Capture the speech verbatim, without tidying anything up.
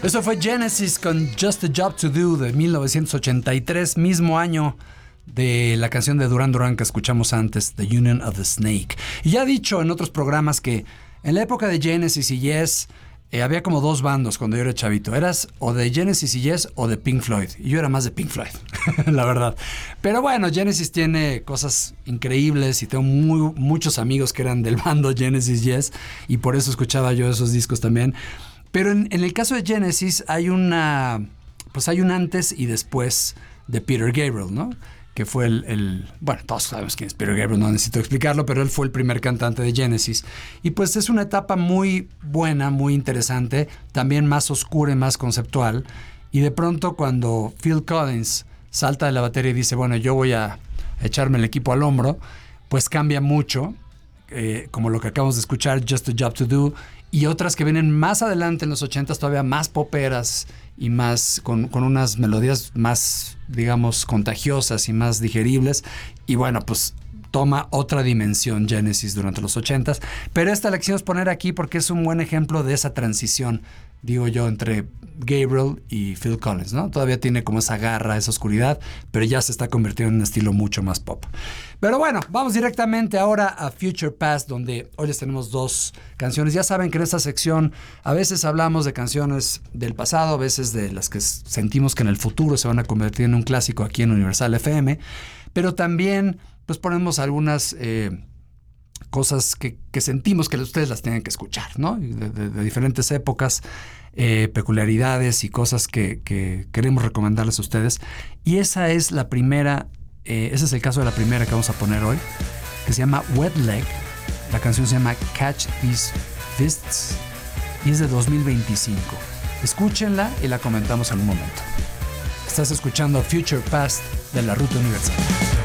Eso fue Genesis con Just a Job to Do de mil novecientos ochenta y tres, mismo año de la canción de Duran Duran que escuchamos antes, The Union of the Snake. Y ya he dicho en otros programas que en la época de Genesis y Yes eh, había como dos bandos cuando yo era chavito. Eras o de Genesis y Yes o de Pink Floyd. Y yo era más de Pink Floyd, la verdad. Pero bueno, Genesis tiene cosas increíbles y tengo muy, muchos amigos que eran del bando Genesis Yes y por eso escuchaba yo esos discos también. Pero en, en el caso de Genesis hay una, pues hay un antes y después de Peter Gabriel, ¿no? Que fue el, el... Bueno, todos sabemos quién es Peter Gabriel, no necesito explicarlo, pero él fue el primer cantante de Genesis. Y pues es una etapa muy buena, muy interesante, también más oscura y más conceptual. Y de pronto cuando Phil Collins salta de la batería y dice, bueno, yo voy a echarme el equipo al hombro, pues cambia mucho, eh, como lo que acabamos de escuchar, Just a Job to Do, y otras que vienen más adelante en los ochentas, todavía más poperas y más con, con unas melodías más, digamos, contagiosas y más digeribles. Y bueno, pues toma otra dimensión Genesis durante los ochentas. Pero esta la quisimos poner aquí porque es un buen ejemplo de esa transición, digo yo, entre Gabriel y Phil Collins, ¿no? Todavía tiene como esa garra, esa oscuridad, pero ya se está convirtiendo en un estilo mucho más pop. Pero bueno, vamos directamente ahora a Future Past, donde hoy les tenemos dos canciones. Ya saben que en esta sección a veces hablamos de canciones del pasado, a veces de las que sentimos que en el futuro se van a convertir en un clásico aquí en Universal F M, pero también pues ponemos algunas eh, cosas que, que sentimos que ustedes las tienen que escuchar, ¿no? De, de, de diferentes épocas, eh, peculiaridades y cosas que, que queremos recomendarles a ustedes. Y esa es la primera, eh, ese es el caso de la primera que vamos a poner hoy, que se llama Wet Leg. La canción se llama Catch These Fists y es de dos mil veinticinco. Escúchenla y la comentamos en un momento. Estás escuchando Future Past de la Ruta Universal.